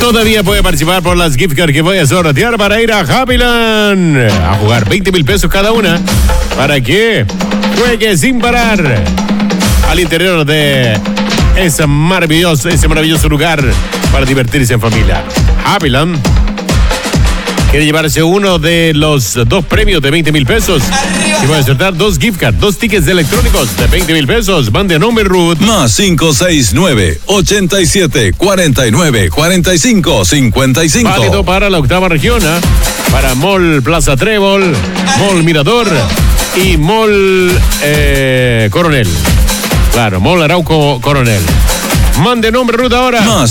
Todavía puede participar por las gift cards que voy a sortear para ir a Happyland a jugar 20,000 pesos cada una para que juegue sin parar al interior de ese maravilloso lugar para divertirse en familia. Happyland quiere llevarse uno de los dos premios de 20,000 pesos y puede sortear 2 gift cards, 2 tickets electrónicos de 20,000 pesos. Mande a nombre Ruth más 569-87-49-45-55. Válido para la octava región, para Mall Plaza Trébol, Mall Mirador y Mall Coronel. Claro, Mall Arauco Coronel. Mande nombre Ruth ahora. Más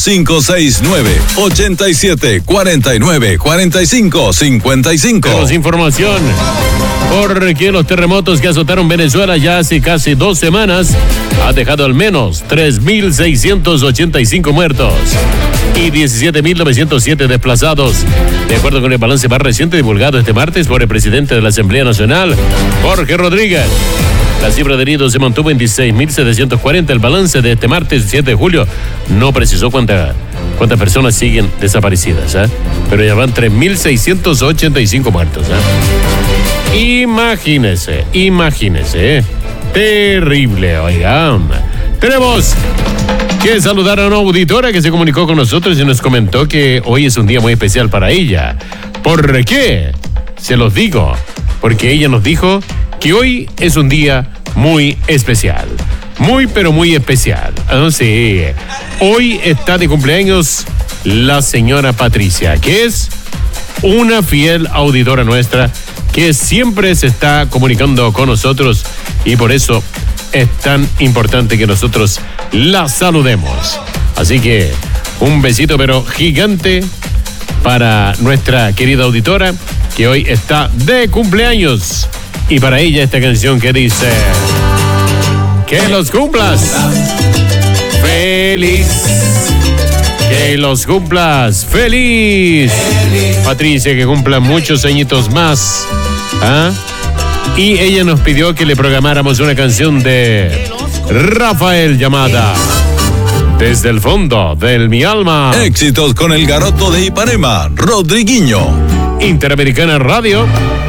569-87-49-45-55. Tenemos información porque los terremotos que azotaron Venezuela ya hace casi 2 semanas han dejado al menos 3,685 muertos y 17,907 desplazados. De acuerdo con el balance más reciente divulgado este martes por el presidente de la Asamblea Nacional, Jorge Rodríguez. La cifra de heridos se mantuvo en 16,740. El balance de este martes 7 de julio no precisó cuántas personas siguen desaparecidas, pero ya van 3,685 muertos. Imagínese. Terrible, oigan. Tenemos que saludar a una auditora que se comunicó con nosotros y nos comentó que hoy es un día muy especial para ella. ¿Por qué? Se los digo. Porque ella nos dijo que hoy es un día muy especial. Muy, pero muy especial. Sí. Hoy está de cumpleaños la señora Patricia, que es una fiel auditora nuestra, que siempre se está comunicando con nosotros y por eso es tan importante que nosotros la saludemos. Así que un besito, pero gigante para nuestra querida auditora, que hoy está de cumpleaños. Y para ella esta canción que dice: que los cumplas feliz, que los cumplas feliz, Patricia, que cumpla muchos añitos más. Y ella nos pidió que le programáramos una canción de Rafael llamada Desde el fondo de mi alma. Éxitos con el garoto de Ipanema, Rodriguinho. Interamericana Radio.